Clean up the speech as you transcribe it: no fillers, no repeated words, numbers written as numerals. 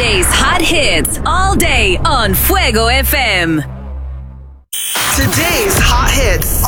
Today's hot hits all day on Fuego FM. Today's hot hits.